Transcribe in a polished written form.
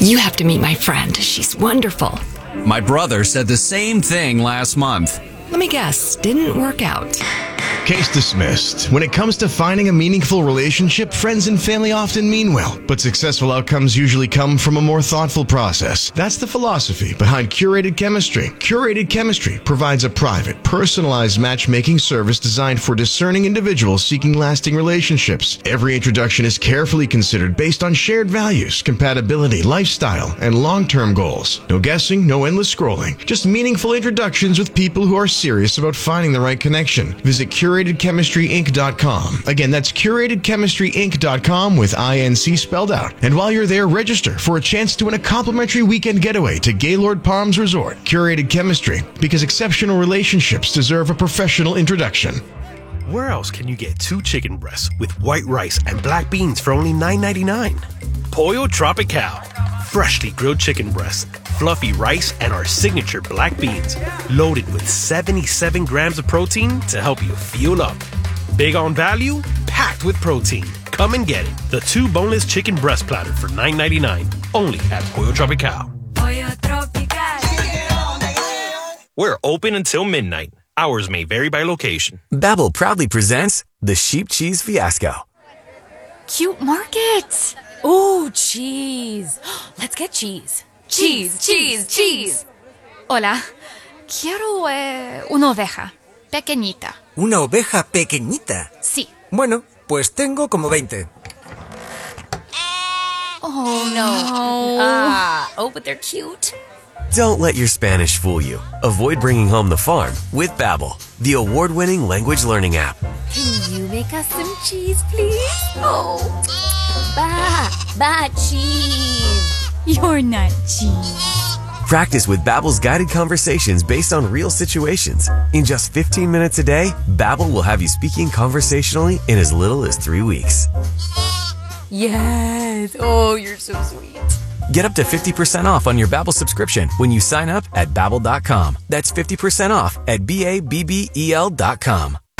You have to meet my friend. She's wonderful. My brother said the same thing last month. Let me guess, didn't work out. Case dismissed. When it comes to finding a meaningful relationship, friends and family often mean well, but successful outcomes usually come from a more thoughtful process. That's the philosophy behind Curated Chemistry. Curated Chemistry provides a private, personalized matchmaking service designed for discerning individuals seeking lasting relationships. Every introduction is carefully considered based on shared values, compatibility, lifestyle, and long-term goals. No guessing, no endless scrolling. Just meaningful introductions with people who are serious about finding the right connection. Visit CuratedChemistryInc.com. Again, that's CuratedChemistryInc.com with INC spelled out. And while you're there, register for a chance to win a complimentary weekend getaway to Gaylord Palms Resort. Curated Chemistry, because exceptional relationships deserve a professional introduction. Where else can you get 2 chicken breasts with white rice and black beans for only $9.99? Pollo Tropical. Freshly grilled chicken breasts, fluffy rice, and our signature black beans, loaded with 77 grams of protein to help you fuel up. Big on value, packed with protein. Come and get it. The 2 boneless chicken breast platter for $9.99, only at Pollo Tropical. Pollo Tropical. We're open until midnight. Hours may vary by location. Babbel proudly presents the Sheep Cheese Fiasco. Cute market. Ooh, cheese. Let's get cheese. Cheese, cheese, cheese. Hola. Quiero una oveja. Pequeñita. ¿Una oveja pequeñita? Sí. Bueno, pues tengo como 20. Oh, no. But they're cute. Don't let your Spanish fool you. Avoid bringing home the farm with Babbel, the award-winning language learning app. Can you make us some cheese, please? Oh, cheese. You're not cheese. Practice with Babbel's guided conversations based on real situations. In just 15 minutes a day, Babbel will have you speaking conversationally in as little as 3 weeks. Yes. Oh, you're so sweet. Get up to 50% off on your Babbel subscription when you sign up at Babbel.com. That's 50% off at BABBEL.com.